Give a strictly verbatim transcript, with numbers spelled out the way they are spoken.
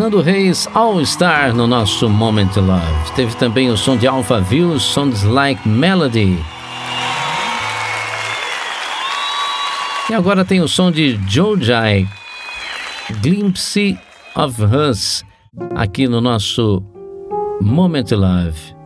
Nando Reis, All Star, no nosso Moment Love. Teve também o som de Alphaville, Sounds Like Melody. E agora tem o som de Jojai, Glimpse of Us, aqui no nosso Moment Love.